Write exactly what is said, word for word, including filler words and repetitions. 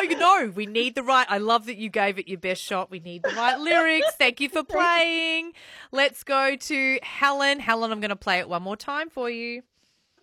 you know, we need the right. I love that you gave it your best shot. We need the right lyrics. Thank you for playing. Let's go to Helen. Helen, I'm going to play it one more time for you.